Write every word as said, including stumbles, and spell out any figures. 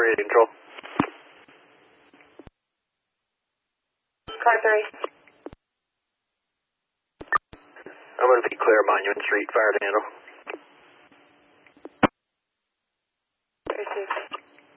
three control. Car three. I'm going to be clear Monument Street, fire to handle.